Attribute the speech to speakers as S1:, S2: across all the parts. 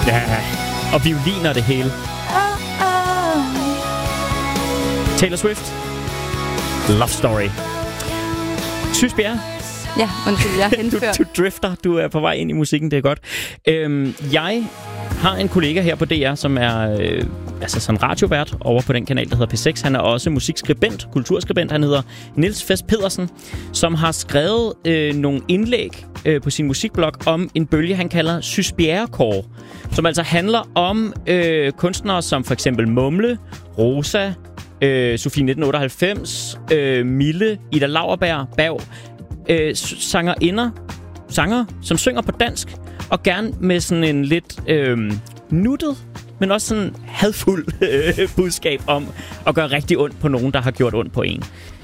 S1: Ja, og violiner det hele. Taylor Swift. Love Story. Synes Bjerre?
S2: Ja, undskyld, jeg er henført.
S1: Du drifter, du er på vej ind i musikken, det er godt. Jeg har en kollega her på DR, som er sådan radiovært over på den kanal, der hedder P6. Han er også musikskribent, kulturskribent. Han hedder Niels Fest Pedersen, som har skrevet nogle indlæg på sin musikblog om en bølge, han kalder Sys Bjerre-kår, som altså handler om kunstnere som for eksempel Mumle, Rosa, Sofie 1998, Mille, Ida Lauerberg, Berg, sanger, som synger på dansk, og gerne med sådan en lidt nuttet, men også sådan hadfuld budskab om at gøre rigtig ondt på nogen, der har gjort ondt på en.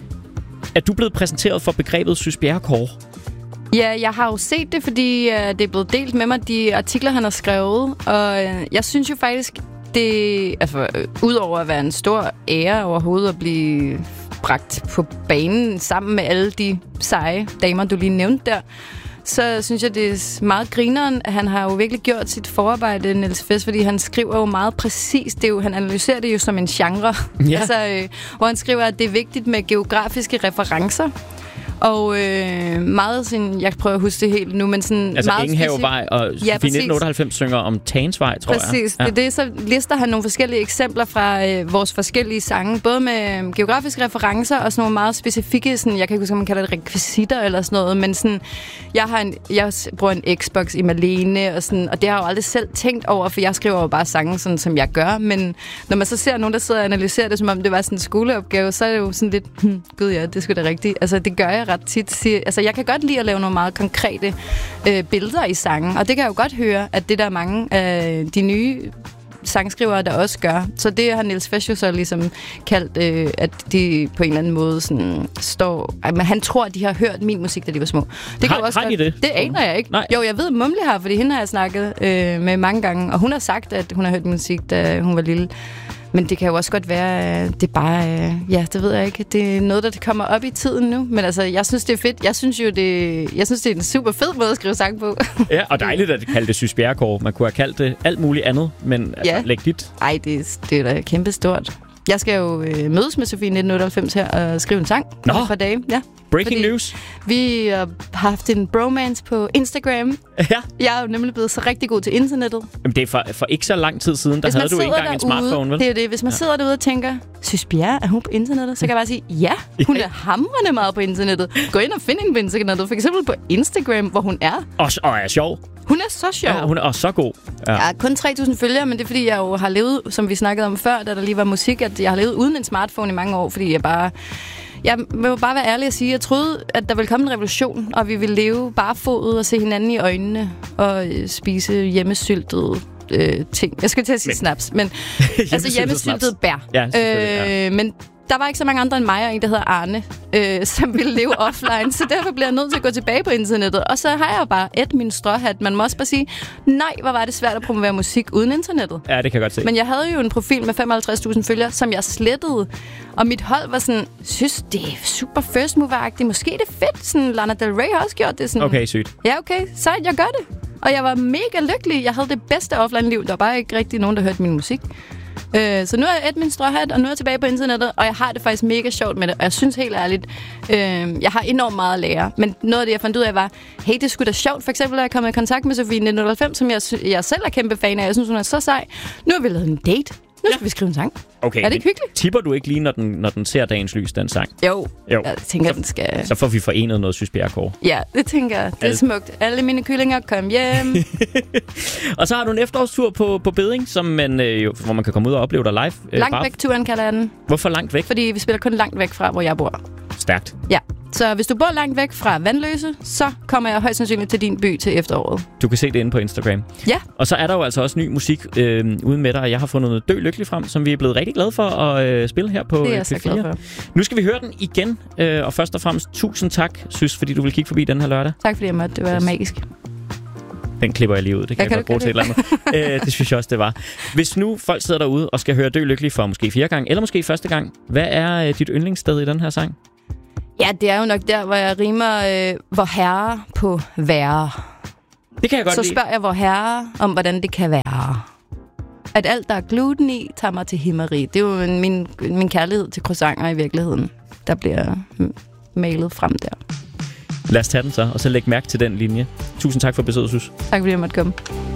S1: Er du blevet præsenteret for begrebet Sys Bjerre-kår?
S2: Ja, jeg har jo set det, fordi det er blevet delt med mig, de artikler, han har skrevet. Og jeg synes jo faktisk, det udover at være en stor ære overhovedet at blive bragt på banen sammen med alle de seje damer, du lige nævnte der, så synes jeg, det er meget grineren. Han har jo virkelig gjort sit forarbejde, Niels Fest, fordi han skriver jo meget præcist. Han analyserer det jo som en genre. Ja. Hvor han skriver, at det er vigtigt med geografiske referencer. Og meget sådan, jeg prøver at huske det helt nu, men sådan
S1: altså
S2: meget
S1: Enghavevej og Sofie 1998 synger om Tagensvej, tror jeg.
S2: Præcis, ja. Det er det, så lister han nogle forskellige eksempler fra vores forskellige sange, både med geografiske referencer og sådan nogle meget specifikke, sådan, jeg kan ikke huske, om man kalder det rekvisitter eller sådan noget, men sådan, jeg bruger en Xbox i Malene, og det har jeg jo aldrig selv tænkt over, for jeg skriver jo bare sange, sådan som jeg gør, men når man så ser nogen, der sidder og analyserer det, som om det var sådan en skoleopgave, så er det jo sådan lidt, gud ja, det er sgu da rigtigt. Altså, det gør jeg ret tit. Altså, jeg kan godt lide at lave nogle meget konkrete billeder i sangen, og det kan jeg jo godt høre, at det der er mange af de nye sangskrivere, der også gør. Så det har Niels Fest jo så ligesom kaldt, at de på en eller anden måde sådan står... Men han tror, at de har hørt min musik, da de var små. Det kan også
S1: har de det?
S2: Det aner jeg ikke. Nej. Jo, jeg ved, at Mumle har, fordi hende har jeg snakket med mange gange, og hun har sagt, at hun har hørt musik, da hun var lille. Men det kan jo også godt være, det er bare... ja, det ved jeg ikke. Det er noget, der kommer op i tiden nu. Men altså, jeg synes, det er fedt. Jeg synes, det er en super fed måde at skrive sang på. Ja,
S1: og dejligt, at det kalde det Sys Bjerre-kår. Man kunne have kaldt det alt muligt andet, men altså, læg dit.
S2: Ej, det er da kæmpestort. Jeg skal jo mødes med Sofie 1998 her og skrive en sang om et par dage. Ja.
S1: Breaking news.
S2: Vi har haft en bromance på Instagram.
S1: Ja.
S2: Jeg er jo nemlig blevet så rigtig god til internettet.
S1: Jamen, det er for ikke så lang tid siden, der havde du ikke engang en smartphone, vel?
S2: Det er det. Hvis man sidder derude og tænker, Sys Bjerre, er hun på internettet? Så kan jeg bare sige, ja, hun er hamrende meget på internettet. Gå ind og find hende på internettet. For eksempel på Instagram, hvor hun er.
S1: Og er sjov.
S2: Hun er så sjov.
S1: Ja, hun er også så god. Ja.
S2: Jeg har kun 3.000 følgere, men det er fordi, jeg jo har levet, som vi snakkede om før, da der lige var musik, at jeg har levet uden en smartphone i mange år, fordi jeg vil bare være ærlig at sige, at jeg troede, at der ville komme en revolution, og vi ville leve barfodet og se hinanden i øjnene og spise hjemmesyltede ting. Jeg skulle til at sige snaps, men altså hjemmesyltede bær. Ja, men der var ikke så mange andre end mig og en, der hedder Arne, som ville leve offline, så derfor bliver jeg nødt til at gå tilbage på internettet. Og så har jeg jo bare min stråhat. Man må også bare sige, nej, hvor var det svært at promovere musik uden internettet.
S1: Ja, det kan jeg godt se.
S2: Men jeg havde jo en profil med 55.000 følgere, som jeg slettede. Og mit hold var sådan, synes, det er super first mover-agtigt. Måske det er fedt. Sådan, Lana Del Rey har også gjort det. Sådan.
S1: Okay, sygt.
S2: Ja, okay. Så jeg gør det. Og jeg var mega lykkelig. Jeg havde det bedste offline-liv. Der var bare ikke rigtig nogen, der hørte min musik. Så nu er jeg min stråhat, og nu er jeg tilbage på internettet, og jeg har det faktisk mega sjovt med det. Og jeg synes helt ærligt, jeg har enormt meget at lære. Men noget af det, jeg fandt ud af, var, hey, det er sgu da sjovt. For eksempel, at jeg kom i kontakt med Sofie 1998, som jeg selv er kæmpe fan af. Jeg synes, hun er så sej. Nu har vi lavet en date. Nu skal vi skrive en sang.
S1: Okay,
S2: er det ikke hyggeligt?
S1: Tipper du ikke lige, når den ser dagens lys, den sang?
S2: Jo. Jeg tænker, den skal...
S1: Så får vi forenet noget Sys Bjerre-kår.
S2: Ja, det tænker jeg. Det er smukt. Alle mine kyllinger, kom hjem.
S1: Og så har du en efterårstur på Bedding, som hvor man kan komme ud og opleve dig live.
S2: Langt væk-turen kalder jeg den.
S1: Hvorfor langt væk?
S2: Fordi vi spiller kun langt væk fra, hvor jeg bor.
S1: Stærkt. Ja.
S2: Så hvis du bor langt væk fra Vandløse, så kommer jeg højst sandsynligt til din by til efteråret.
S1: Du kan se det inde på Instagram.
S2: Ja.
S1: Og så er der jo altså også ny musik uden med dig, og jeg har fundet noget Dø Lykkelig frem, som vi er blevet rigtig glade for at spille her på P4.
S2: Det er jeg så glad for.
S1: Nu skal vi høre den igen, og først og fremmest tusind tak, Sys, fordi du vil kigge forbi den her lørdag.
S2: Tak fordi jeg måtte. Det var magisk.
S1: Den klipper jeg lige ud. Det kan jeg godt bruge til et eller andet. Det synes jeg også, det var. Hvis nu folk sidder derude og skal høre Dø Lykkelig for måske 4 gange, eller måske første gang, hvad er dit yndlingssted i den her sang?
S2: Ja, det er jo nok der, hvor jeg rimer hvor herre på værre.
S1: Det kan jeg godt
S2: så
S1: lide.
S2: spørger jeg vor herre om, hvordan det kan være. At alt, der er gluten i, tager mig til himmeri. Det er jo min kærlighed til croissanter i virkeligheden, der bliver malet frem der.
S1: Lad os tage den så, og så læg mærke til den linje. Tusind tak for besøget, Sus.
S2: Tak fordi jeg måtte komme.